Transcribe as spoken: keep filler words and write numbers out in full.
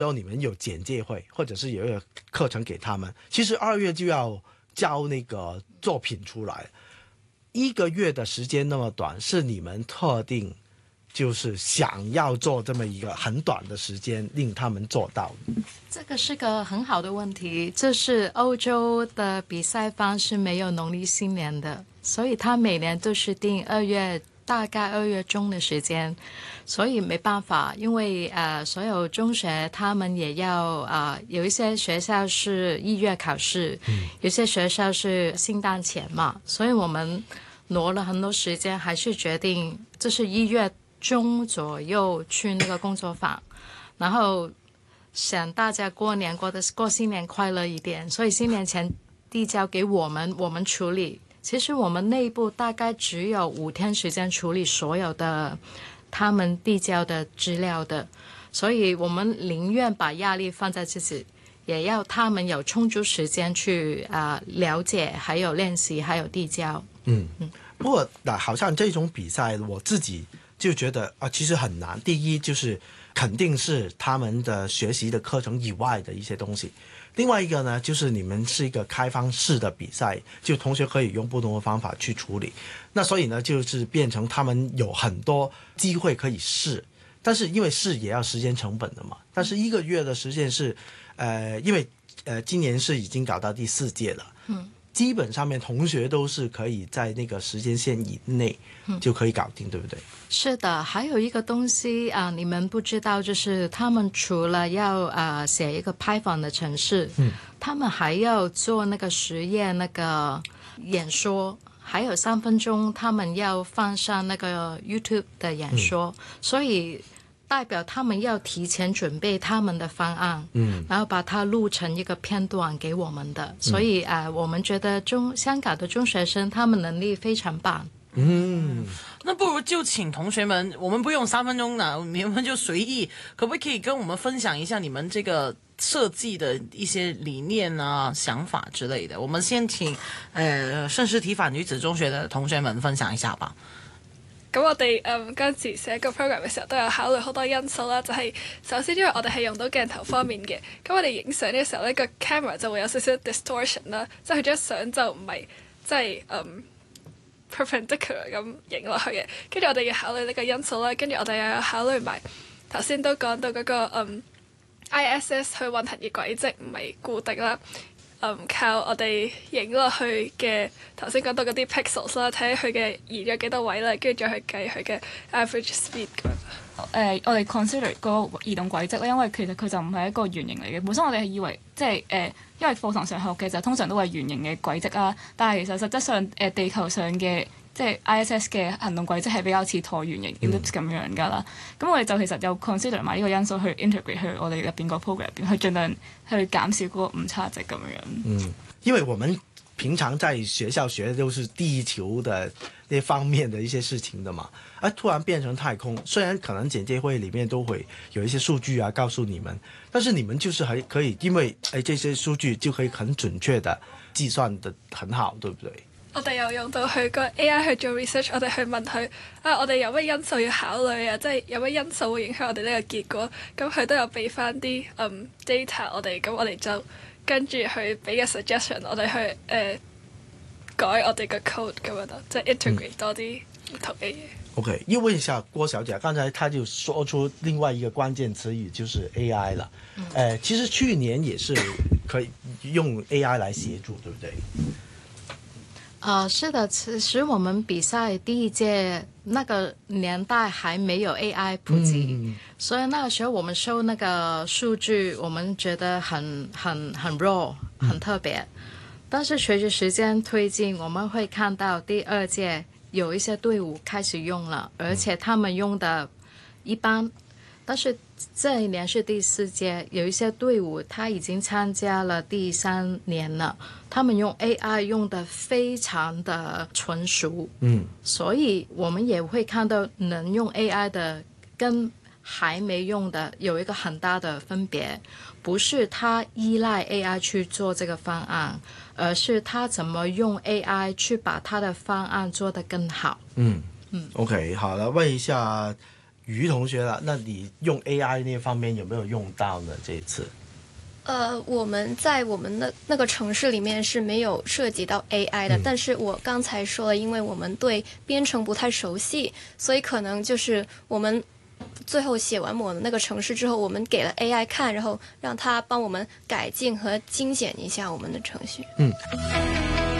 然后你们有简介会，或者是有一个课程给他们，其实二月就要交那个作品出来，一个月的时间那么短，是你们特定就是想要做这么一个很短的时间令他们做到？ 这个是个很好的问题，就是欧洲的比赛方是没有农历新年的，所以他每年都是定二月，大概二月中的时间，所以没办法，因为呃所有中学他们也要呃有一些学校是一月考试，嗯、有些学校是圣诞前嘛，所以我们挪了很多时间，还是决定就是一月中左右去那个工作坊，然后想大家过年过的过新年快乐一点，所以新年前递交给我们，我们处理。其实我们内部大概只有五天时间处理所有的他们递交的资料的，所以我们宁愿把压力放在自己，也要他们有充足时间去啊、呃、了解，还有练习，还有递交。 嗯嗯。不过那好像这种比赛，我自己就觉得啊，其实很难。第一就是肯定是他们的学习的课程以外的一些东西。另外一个呢，就是你们是一个开放式的比赛，就同学可以用不同的方法去处理。那所以呢，就是变成他们有很多机会可以试，但是因为试也要时间成本的嘛。但是一个月的时间是，呃，因为呃今年是已经搞到第四届了，嗯。基本上面同学都是可以在那个时间线以内就可以搞定，嗯、对不对？ 是的，还有一个东西啊、呃，你们不知道，就是他们除了要呃写一个 Python 的程式，嗯，他们还要做那个实验那个演说，还有三分钟，他们要放上那个 YouTube 的演说，嗯、所以。代表他们要提前准备他们的方案，嗯，然后把它录成一个片段给我们的，所以啊、呃，我们觉得中香港的中学生他们能力非常棒。 嗯，那不如就请同学们，我们不用三分钟了，你们就随意，可不可以跟我们分享一下你们这个设计的一些理念啊、想法之类的？我们先請呃聖士提反女子中學的同學們分享一下吧。 咁我哋誒嗰陣時寫個 program 嘅時候都有考慮好多因素啦，就係、是、首先因為我哋係用到鏡頭方面嘅，咁我哋影相嘅時候呢個 camera 就會有少少 distortion 啦，即係佢張相就唔係即係誒 perpendicular 咁影落去嘅，跟住我哋要考慮呢個因素啦，跟住我哋又有考慮埋頭先都講到嗰、那個、嗯、I S S 去運行嘅軌跡唔係固定啦。嗯，靠我哋影落去嘅頭先講到嗰啲 pixels 啦，睇下佢嘅移咗幾多位啦，跟住再去計佢嘅 average speed 咁樣。誒、 呃，我哋 consider 個移動軌跡咧，因為其實佢就唔係一個圓形嚟嘅。本身我哋係以為即係誒、呃，因為課堂上學嘅就通常都係圓形嘅軌跡啦，但係其實實質上誒、呃、地球上嘅即係 I S S 嘅行動軌跡係比較似橢圓形 ellipse 咁樣㗎啦。咁我哋就其實有 consider 埋呢個因素去 integrate 去我哋入邊個 program 入邊，去盡量去減少嗰個誤差值咁樣。 嗯，因為我們平常在學校學的都是地球的那方面的一些事情的嘛，而突然變成太空，雖然可能簡介會裡面都會有一些數據啊告訴你們，但是你們就是還可以，因為誒這些數據就可以很準確的計算得很好，對不對？ 我哋有用到佢個 A I 去做 research， 我哋去問佢啊，我哋有咩因素要考慮啊？即係有咩因素會影響我哋呢個結果？咁佢都有俾翻啲嗯 data 我哋，咁我哋就跟住去俾個 suggestion， 我哋去誒、呃、改我哋嘅 code 咁樣咯，即係 integrate 多啲唔同嘅嘢。 OK， 又問一下郭小姐，剛才她就說出另外一個關鍵詞語，就是 A I 了。嗯呃、其實去年也是可以用 A I 來協助，對不對？ 呃，是的，其實我們比賽第一屆那個年代還沒有 A I 普及，嗯、所以那個時候我們收那個數據，我們覺得很很很 raw， 很特別。嗯、但是隨着時間推進，我們會看到第二屆有一些隊伍開始用了，而且他們用的一般。但是這一年是第四屆，有一些隊伍他已經參加了第三年了，他們用 A I 用得非常的純熟，嗯，所以我們也會看到能用 A I 的跟還沒用的有一個很大的分別，不是他依賴 A I 去做這個方案，而是他怎麼用 A I 去把他的方案做得更好。 嗯嗯 ，OK， 好了，問一下于同学了，那你用 A I 那方面有没有用到呢？这一次？ 呃，我们在我们的那个城市里面是没有涉及到 A I 的， 嗯但是我刚才说了，因为我们对编程不太熟悉，所以可能就是我们最后写完我们那个城市之后，我们给了 A I 看，然后让它帮我们改进和精简一下我们的程序。 嗯。